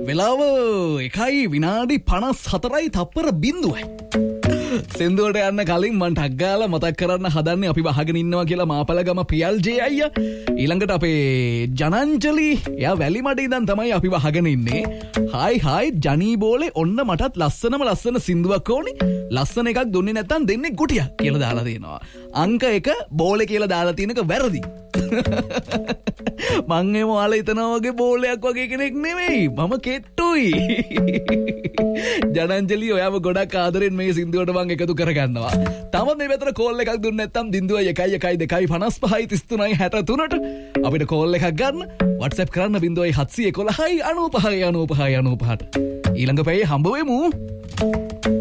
වෙලාව 1:54.0. සින්දුවට යන්න කලින් මම ටක් ගාලා මතක් කරන්න හදන්නේ අපි වහගෙන ඉන්නවා කියලා මාපලගම පියල්ජේ අයියා. ඊළඟට අපේ ජනංජලි එයා වැලිමඩ ඉඳන් තමයි අපි වහගෙන ඉන්නේ. හායි ජනී බෝලේ ඔන්න මටත් ලස්සන සින්දුවක් ඕනි. ලස්සන එකක් දුන්නේ නැත්නම් දෙන්නේ ගුටියක් කියලා දාලා දෙනවා. අංක 1 බෝලේ කියලා දාලා තියෙන එක වැරදි. මං ඒ ඔයාලා හිතනවා වගේ බෝලයක් වගේ කෙනෙක් නෙමෙයි. මම කෙට්ටුයි. ජනංජලි ඔයාව ගොඩක් ආදරෙන් මේ සින්දුවට මං එකතු කරගන්නවා. තව මේ වෙතර කෝල් එකක් දුන්නේ නැත්නම් 0112533363ට අපිට කෝල් එකක් ගන්න. WhatsApp කරන්න 0711 95 95 95ට. ඊළඟ පැයේ හම්බ වෙමු.